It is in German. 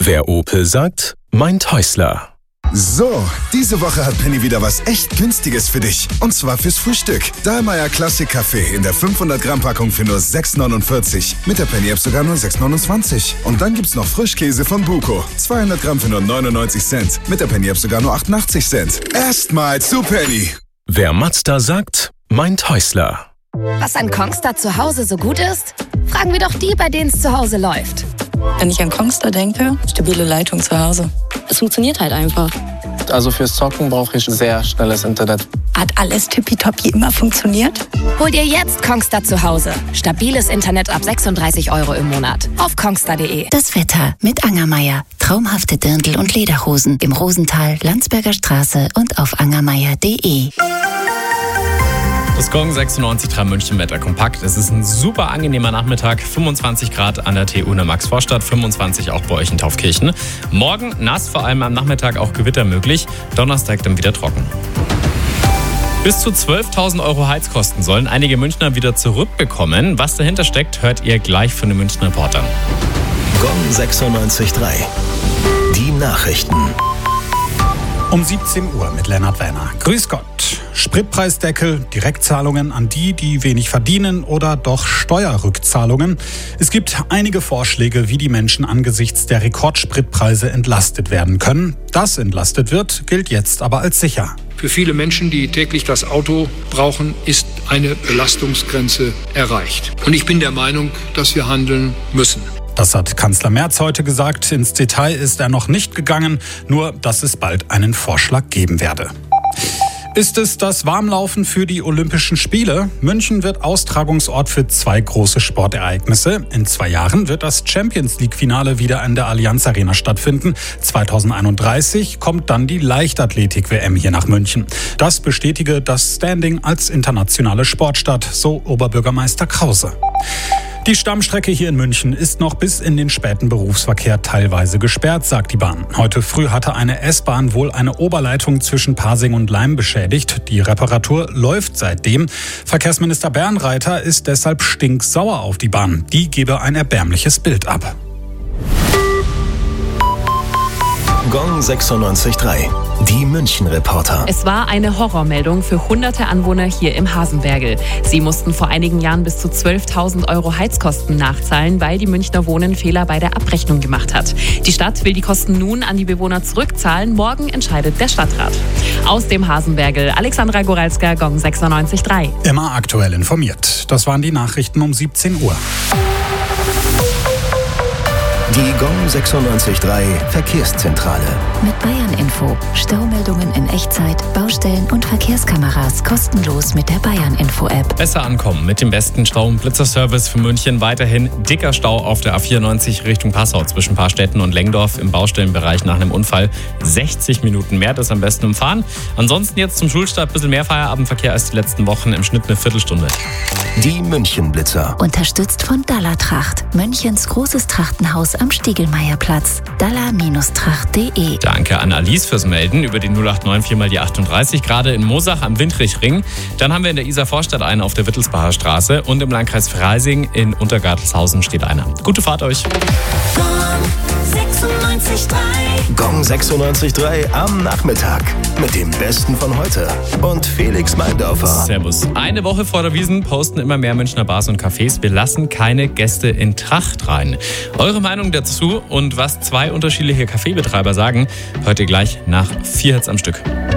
Wer Opel sagt, meint Häusler. So, diese Woche hat Penny wieder was echt Günstiges für dich. Und zwar fürs Frühstück. Dahlmeier Classic Kaffee in der 500 Gramm Packung für nur 6,49. Mit der Penny-App sogar nur 6,29. Und dann gibt's noch Frischkäse von Buko. 200 Gramm für nur 99 Cent. Mit der Penny-App sogar nur 88 Cent. Erstmal zu Penny. Wer Mazda sagt, meint Häusler. Was an Kongstar zu Hause so gut ist? Fragen wir doch die, bei denen es zu Hause läuft. Wenn ich an Kongstar denke, stabile Leitung zu Hause. Es funktioniert halt einfach. Also fürs Zocken brauche ich sehr schnelles Internet. Hat alles tippitoppi immer funktioniert? Hol dir jetzt Kongstar zu Hause. Stabiles Internet ab 36 € im Monat. Auf kongstar.de. Das Wetter mit Angermeier. Traumhafte Dirndl- und Lederhosen im Rosental, Landsberger Straße und auf angermeier.de. Das Gong 96.3 München Wetter kompakt. Es ist ein super angenehmer Nachmittag. 25 Grad an der TU in der Maxvorstadt, 25 auch bei euch in Taufkirchen. Morgen nass, vor allem am Nachmittag auch Gewitter möglich. Donnerstag dann wieder trocken. Bis zu 12.000 € Heizkosten sollen einige Münchner wieder zurückbekommen. Was dahinter steckt, hört ihr gleich von den Münchner Reportern. Gong 96.3. Die Nachrichten. Um 17 Uhr mit Lennart Werner. Grüß Gott. Spritpreisdeckel, Direktzahlungen an die wenig verdienen oder doch Steuerrückzahlungen. Es gibt einige Vorschläge, wie die Menschen angesichts der Rekordspritpreise entlastet werden können. Dass entlastet wird, gilt jetzt aber als sicher. Für viele Menschen, die täglich das Auto brauchen, ist eine Belastungsgrenze erreicht. Und ich bin der Meinung, dass wir handeln müssen. Das hat Kanzler Merz heute gesagt. Ins Detail ist er noch nicht gegangen, nur dass es bald einen Vorschlag geben werde. Ist es das Warmlaufen für die Olympischen Spiele? München wird Austragungsort für 2 große Sportereignisse. In 2 Jahren wird das Champions-League-Finale wieder in der Allianz Arena stattfinden. 2031 kommt dann die Leichtathletik-WM hier nach München. Das bestätige das Standing als internationale Sportstadt, so Oberbürgermeister Krause. Die Stammstrecke hier in München ist noch bis in den späten Berufsverkehr teilweise gesperrt, sagt die Bahn. Heute früh hatte eine S-Bahn wohl eine Oberleitung zwischen Pasing und Leim beschädigt. Die Reparatur läuft seitdem. Verkehrsminister Bernreiter ist deshalb stinksauer auf die Bahn. Die gebe ein erbärmliches Bild ab. Gong 96.3. Die München-Reporter. Es war eine Horrormeldung für hunderte Anwohner hier im Hasenbergl. Sie mussten vor einigen Jahren bis zu 12.000 € Heizkosten nachzahlen, weil die Münchner Wohnen Fehler bei der Abrechnung gemacht hat. Die Stadt will die Kosten nun an die Bewohner zurückzahlen. Morgen entscheidet der Stadtrat. Aus dem Hasenbergl, Alexandra Goralska, Gong 96.3. Immer aktuell informiert. Das waren die Nachrichten um 17 Uhr. Die Gong 96.3 Verkehrszentrale. Mit Bayern Info. Staumeldungen in Echtzeit, Baustellen und Verkehrskameras kostenlos mit der Bayern Info App. Besser ankommen mit dem besten Stau- und Blitzerservice für München. Weiterhin dicker Stau auf der A94 Richtung Passau zwischen Paarstetten und Lengdorf im Baustellenbereich nach einem Unfall. 60 Minuten mehr, das am besten umfahren. Ansonsten jetzt zum Schulstart ein bisschen mehr Feierabendverkehr als die letzten Wochen, im Schnitt eine Viertelstunde. Die München-Blitzer. Unterstützt von Dalla-Tracht. Münchens großes Trachtenhaus am Stiegelmeierplatz. Dalla-Tracht.de. Danke an Alice fürs Melden über die 089 4 mal die 38, gerade in Moosach am Windrichring. Dann haben wir in der Isar-Vorstadt einen auf der Wittelsbacher Straße und im Landkreis Freising in Untergartelshausen steht einer. Gute Fahrt euch. Gong 96.3 am Nachmittag mit dem Besten von heute und Felix Meindorfer. Servus. Eine Woche vor der Wiesn posten immer mehr Münchner Bars und Cafés: Wir lassen keine Gäste in Tracht rein. Eure Meinung dazu und was 2 unterschiedliche Kaffeebetreiber sagen, hört ihr gleich nach 4 Hits am Stück.